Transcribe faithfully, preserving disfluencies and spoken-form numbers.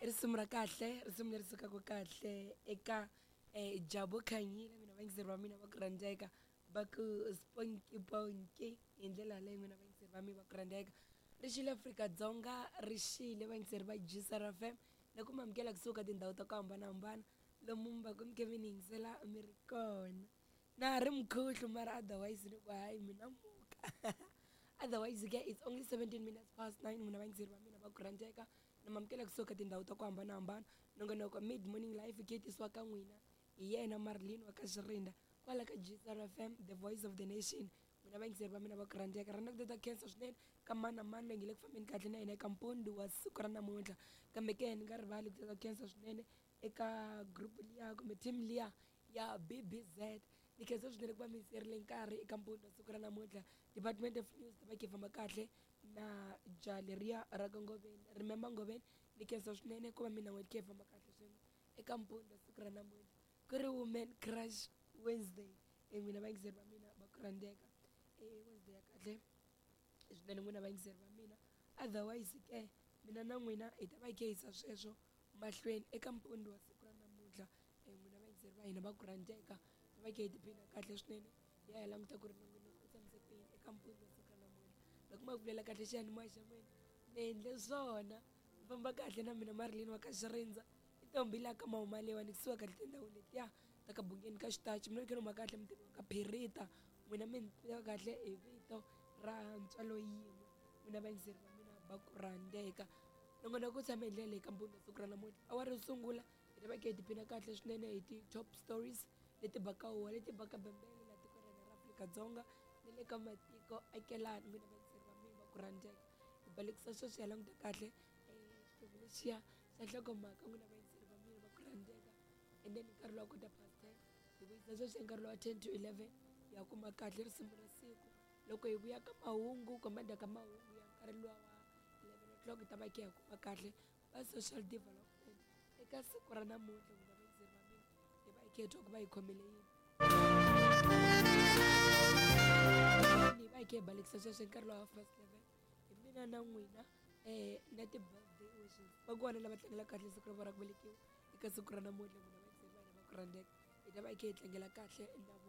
risimu ra kahle risimu leri sukaka kahle eka eh, Jabu Khanyile n'wina vayingiseri va mina va ku rhandzeka va ku sponky ponky hi ndlela leyi n'wina vayingiseri va mina va ku rhandzeka ri xile Afrika-Dzonga ri xile vayingiseri va G R F M na ku mi amukela kusuka tindhawu ta ku hambanahambana lomu mi va ku mi khe mi ni yingisela mi ri kona na ha ri mukhuhlu mara otherwise ni ku hayi mina muka otherwise ke it's only seventeen minutes past nine n'wina vayingiseri va mina va ku rhandzeka na mi amukela kusuka tindhawu ta ku hambanahambana nongonoko mid morning life ke tisiwa ka n'wina hi yena Marilyn wa ka Xirinda kwala ka G R F M the voice of the nation n'wina vayingiseri va mina va ku rhandzeka rhandza ku tata cancer swinene ka mani na mani loyi nge le ku fambeni kahle na hina eka mpundzu wa siku ra namuntlha kambe ke ni nga rivali ku tata cancer swinene eka group liya kumbe team liya ya B B Z ni khensa swinene ku va mi hiserile nkarhi eka mpundzu wa siku ra namuntlha department of news ta va ke famba kahle na jaha leriya ra ka Ngoveni remember Ngoveni ni khensa swinene ku va mina n'weti ke famba kahle swinene eka mpundzu wa siku ra namuntlha ku ri women crush Wednesday n'wina vayingiseri va mina va ku rhandzeka Wednesday ya kahle swinene n'wina vayingiseri va mina otherwise ke mina na n'wina hi ta va hi khe hisa sweswo mahlweni eka mpundzu wa siku ra namuntlha n'wina vayingiseri va hina va ku rhandzeka hi va hi khe hi tiphina kahle swinene hi ya hi languta ku ri nongonoko u tshamise ku yini eka mpundzu wa siku ra namuntlha loko ma vulela kahle xiyanimoya xa n'wina ni endle swona ni famba kahle na mina Marilyn wa ka Xirindza i ntombi laha ka mahuma leyiwa ni kusuka kahle tindhawu letiya ta ka bungeni ka xitachi mina ni khe ni huma kahle mutini wa ka Phirita n'wina mi ni tiva kahle hi vito ra ntswalo yin'we n'wina vayingiseri va mina va ku rhandzeka nongonoko u tshame hi ndlela leyi ka mpundzu wa siku ra namuntlha awara ro sungula hi ta va khe hi tiphina kahle swinene hi ti-top stories leti baka huwa leti baka bembele laha tiko rena ra Afrika-Dzonga ni le ka matiko akelani n'wina vayingiseri va mina va ku rhandzeka hi balekisa sweswi hi languta kahle xihlovo lexiya xa nhlokomhaka n'wina vayingiseri va mina va ku rhandzeka and then nkarhi lowa kota past ten hi vuyisa sweswi hi nkarhi lowa ten to eleven hi ya kuma kahle risimu ra siku loko hi vuya ka mahungu komanda ka mahungu ya nkarhi luwa wa eleven o'clock hi ta va khe hi kuma kahle va social development eka siku ra namuntlha n'wina vayingiseri va mina hi va hi khe hi twa ku va hi khomele yini hi va hi khe hi balekisa sweswi hi nkarhi lowa first eleven hi mina na n'wina um na ti-birthday wishes va kona lava tlangela kahle siku ra vona ra ku velekiwa eka siku ra namuntlha n'wina vayingiseri va hina va ku rhandzeka hi ta va hi khe hi tlangela kahle na